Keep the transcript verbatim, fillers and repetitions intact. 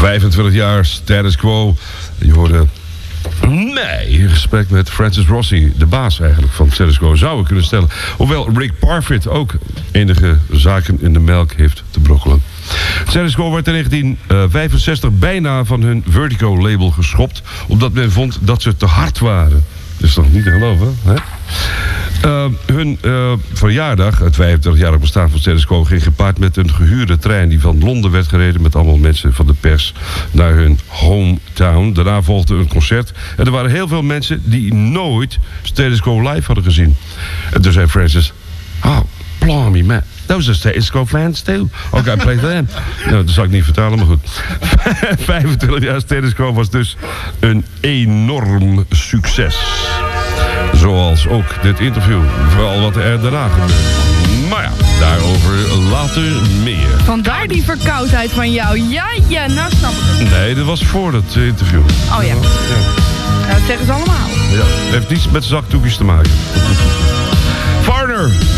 vijfentwintig jaar status quo. Je hoorde mij in gesprek met Francis Rossi, de baas eigenlijk van status quo, zou ik kunnen stellen. Hoewel Rick Parfitt ook enige zaken in de melk heeft te brokkelen. Status Quo werd in negentien vijfenzestig bijna van hun Vertigo-label geschopt, omdat men vond dat ze te hard waren. Dat is toch niet te geloven, hè? Uh, hun uh, verjaardag, het vijfentwintigjarig bestaan van Status Quo, ging gepaard met een gehuurde trein die van Londen werd gereden met allemaal mensen van de pers naar hun hometown. Daarna volgde een concert en er waren heel veel mensen die nooit Status Quo live hadden gezien. En toen zei Francis, oh, blimey man, those are Status Quo fans too. Oké, okay, play them. Nou, dat zal ik niet vertalen, maar goed. vijfentwintig jaar Status Quo was dus een enorm succes. Zoals ook dit interview. Vooral wat er daarna gebeurde. Maar ja, daarover later meer. Vandaar die verkoudheid van jou. Ja, ja, nou snap ik het. Nee, dat was voor dat interview. Oh ja. Ja, nou, dat zeggen ze allemaal. Ja, heeft niets met zakdoekjes te maken. Foreigner.